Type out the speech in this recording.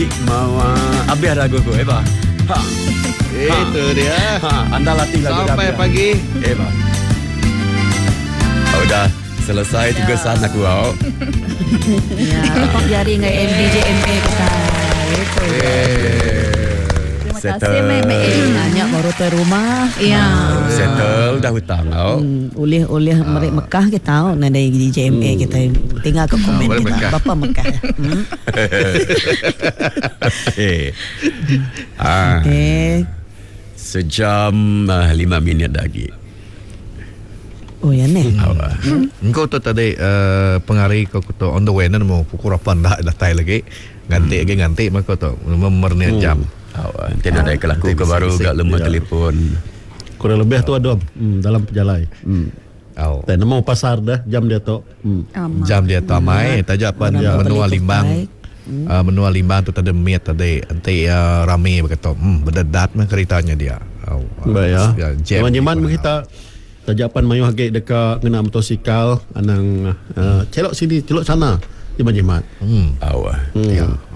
mau habis ragu aku, Pak. Itu dia. Anda latih lagu sampai pagi. Pak. Udah selesai tugasan aku. Ya, lepas jari dengan MDJMA kita. Itu. Terima kasih Mek nanya baru ke rumah. Ya. Settle dah hutang Oleh Merik Mekah kita tahu nada di JMA kita tinggal ke komen kita Bapa Mekah. Okey. Sejam 5 minit lagi. Oh ya ni. Engkau tu tadi pengaruh kau tu on the way nan mau pukul 8 dah datang lagi. Ganti maka tu memerniat jam. Nanti ada kelaku ke baru gak lemah telefon. Kurang lebih tu ada dalam perjalanan. Dan mau pasar dah jam dia tu. Jam dia tu amai. Tajapan menua limbang. Menua limbang tu tadi miat tadi. Nanti rame berkata. Berdedat mah ceritanya dia. Baik ya. Teman-teman kita tajapan mayu hagik dekat ngena motosikal anang celok sini celok sana di Manjimat. Ya.